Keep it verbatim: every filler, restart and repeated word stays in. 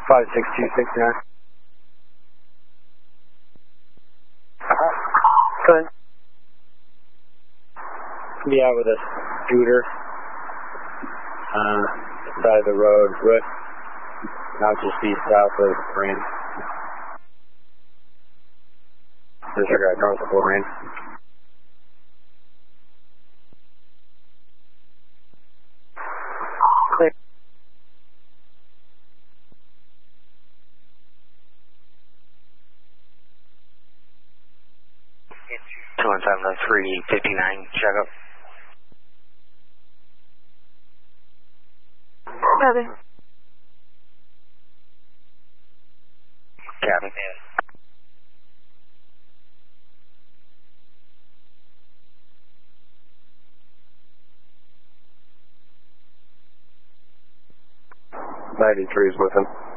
five six two six nine. Go ahead. Yeah, with a scooter. Uh, side of the road, root. Now just be south of Rain. Disregard north of Full Rain. Clear. two one seven to three fifty-nine, check up. Copy. Copy. ninety-three is with him.